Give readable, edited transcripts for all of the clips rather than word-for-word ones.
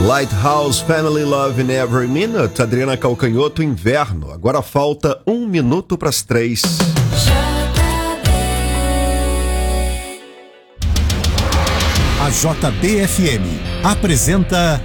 Lighthouse, Family Love in Every Minute, Adriana Calcanhoto, Inverno. Agora falta 1 minuto para as 3. A JBFM apresenta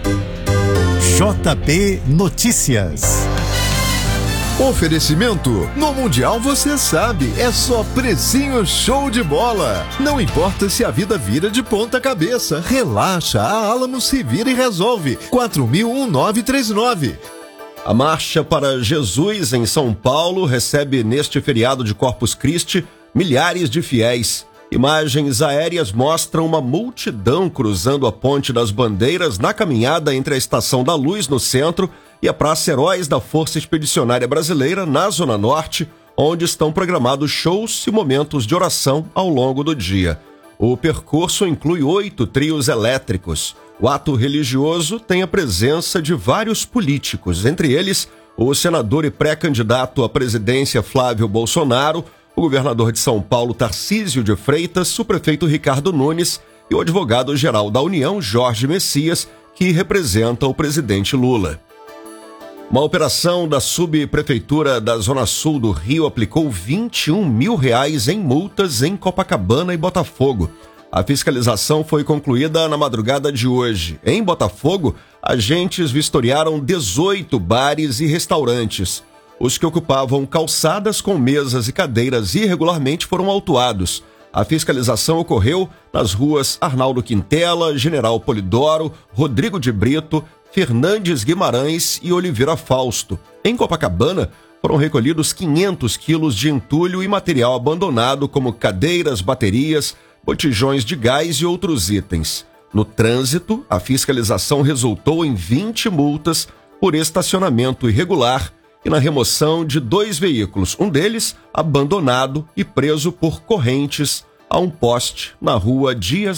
JB Notícias. Oferecimento, no Mundial você sabe, é só precinho show de bola. Não importa se a vida vira de ponta cabeça, relaxa, a Alamo se vira e resolve. 4.01939. A Marcha para Jesus em São Paulo recebe neste feriado de Corpus Christi milhares de fiéis. Imagens aéreas mostram uma multidão cruzando a Ponte das Bandeiras na caminhada entre a Estação da Luz, no centro, e a Praça Heróis da Força Expedicionária Brasileira, na Zona Norte, onde estão programados shows e momentos de oração ao longo do dia. O percurso inclui 8 trios elétricos. O ato religioso tem a presença de vários políticos, entre eles o senador e pré-candidato à presidência Flávio Bolsonaro, o governador de São Paulo Tarcísio de Freitas, o prefeito Ricardo Nunes e o advogado-geral da União, Jorge Messias, que representa o presidente Lula. Uma operação da subprefeitura da Zona Sul do Rio aplicou R$21 mil em multas em Copacabana e Botafogo. A fiscalização foi concluída na madrugada de hoje. Em Botafogo, agentes vistoriaram 18 bares e restaurantes. Os que ocupavam calçadas com mesas e cadeiras irregularmente foram autuados. A fiscalização ocorreu nas ruas Arnaldo Quintela, General Polidoro, Rodrigo de Brito, Fernandes Guimarães e Oliveira Fausto. Em Copacabana, foram recolhidos 500 quilos de entulho e material abandonado, como cadeiras, baterias, botijões de gás e outros itens. No trânsito, a fiscalização resultou em 20 multas por estacionamento irregular e na remoção de 2 veículos, um deles abandonado e preso por correntes a um poste na rua Dias